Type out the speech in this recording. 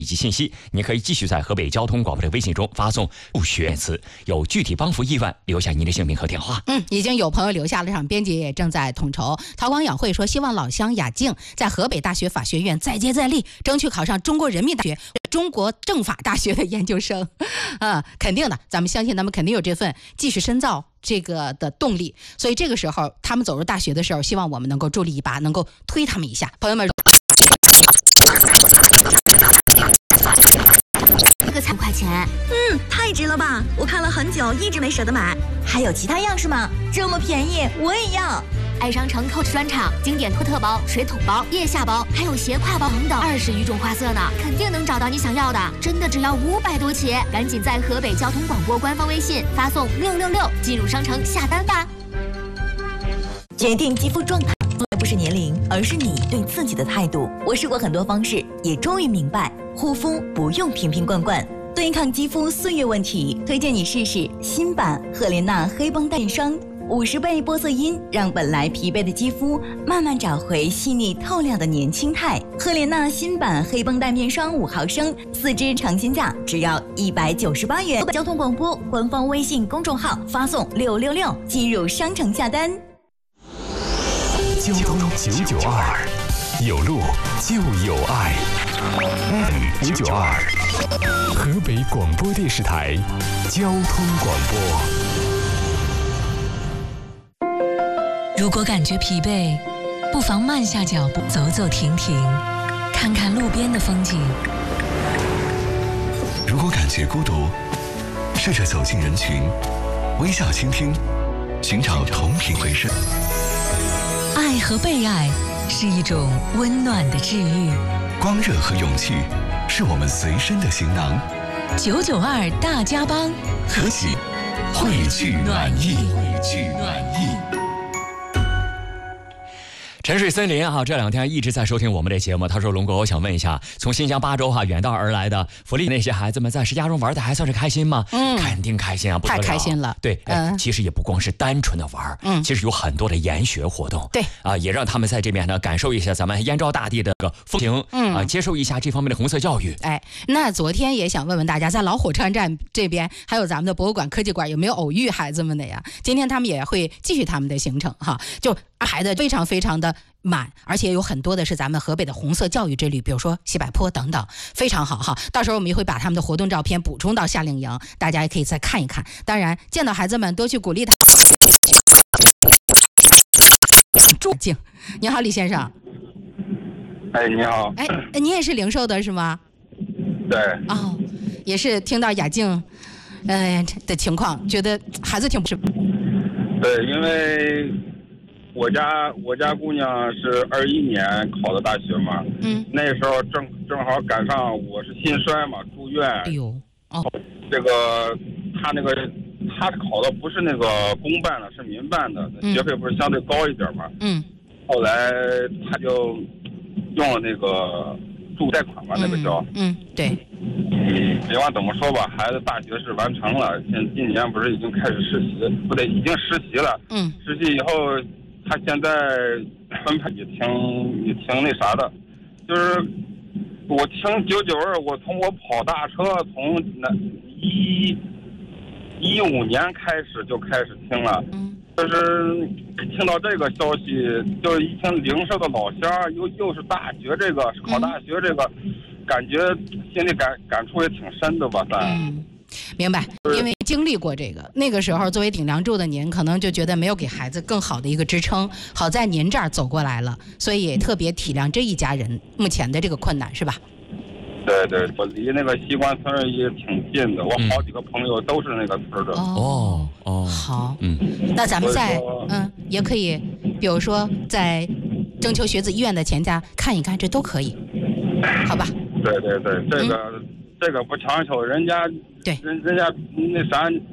以及信息，你可以继续在河北交通广播的微信中发送入学词，有具体帮扶意愿留下您的姓名和电话。 已经有朋友留下了，编辑也正在统筹。陶广养会说，希望老乡雅静在河北大学法学院再接再厉，争取考上中国人民大学、中国政法大学的研究生。肯定的，咱们相信他们肯定有这份继续深造这个的动力。所以这个时候他们走入大学的时候，希望我们能够助力一把，能够推他们一下。朋友们， 这个3块钱， 太值了吧！我看了很久，一直没舍得买。 还有其他样式吗？这么便宜，我也要！爱商城 Coach 专场，经典托特包、水桶包、腋下包，还有斜挎包等等20余种花色呢，肯定能找到你想要的。真的只要500多起，赶紧在河北交通广播官方微信发送666进入商城下单吧。 决定肌肤状态不是年龄，而是你对自己的态度。我试过很多方式，也终于明白，护肤不用瓶瓶罐罐。对抗肌肤岁月问题，推荐你试试新版赫莲娜黑绷带面霜，50倍玻色因，让本来疲惫的肌肤慢慢找回细腻透亮的年轻态。赫莲娜新版黑绷带面霜5毫升，4支尝鲜价只要198元。交通广播官方微信公众号发送666进入商城下单。 交通992，有路就有爱。592，河北广播电视台交通广播。 如果感觉疲惫，不妨慢下脚步，走走停停，看看路边的风景。 如果感觉孤独，试着走进人群，微笑倾听，寻找同频回声。 爱和被爱是一种温暖的治愈， 光热和勇气是我们随身的行囊。 992大家帮， 和喜汇聚暖意，汇聚暖意。 沉睡森林这2天一直在收听我们的节目。他说：“龙哥，我想问一下，从新疆巴州远道而来的福利那些孩子们，在石家庄玩的还算是开心吗？”肯定开心啊，不得了， 太开心了。 对，其实也不光是单纯的玩，其实有很多的研学活动。 对也让他们在这边呢感受一下咱们燕赵大地的个风情，接受一下这方面的红色教育。 那昨天也想问问大家，在老火车站这边，还有咱们的博物馆、科技馆，有没有偶遇孩子们的呀？今天他们也会继续他们的行程就孩子非常非常的满，而且有很多的是咱们河北的红色教育之旅，比如说西柏坡等等，非常好到时候我们也会把他们的活动照片补充到夏令营，大家也可以再看一看。当然，见到孩子们多去鼓励他。静，你好，李先生。 你好。 你也是零售的是吗？ 对。 也是听到雅静，的情况，觉得孩子挺不是。 对，因为我家姑娘是21年考的大学嘛，那时候正好赶上我是心衰嘛，住院。这个他考的不是那个公办的，是民办的，学费不是相对高一点嘛。后来他就用了那个住贷款嘛，那个叫。 对。 别管怎么说吧，孩子大学是完成了，今年不是已经开始实习，不对，已经实习了。实习以后，他现在分配也挺那啥的，就是我听992，我从我跑大车从15年开始就开始听了，就是听到这个消息，就是一听零售的老乡，又是大学这个考大学这个，感觉心里感触也挺深的吧， 明白，因为经历过这个，那个时候作为顶梁柱的您，可能就觉得没有给孩子更好的一个支撑。好在您这儿走过来了，所以也特别体谅这一家人目前的这个困难，是吧？ 对，我离那个西关村也挺近的，我好几个朋友都是那个村的。 好，那咱们在也可以，比如说在征求学子医院的前家看一看，这都可以，好吧？ 对，这个不强求，人家对人家那啥，